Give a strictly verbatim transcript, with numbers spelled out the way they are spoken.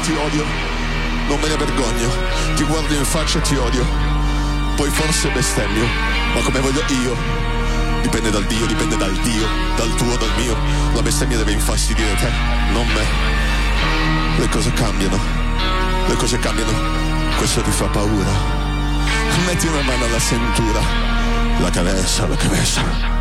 ti odio, non me ne vergogno, ti guardo in faccia e ti odio, poi forse bestemmio, ma come voglio io, dipende dal Dio, dipende dal Dio, dal tuo, dal mio, la bestemmia deve infastidire te, non me, le cose cambiano, le cose cambiano, questo ti fa paura, metti una mano alla cintura, la cabeza, la cabeza.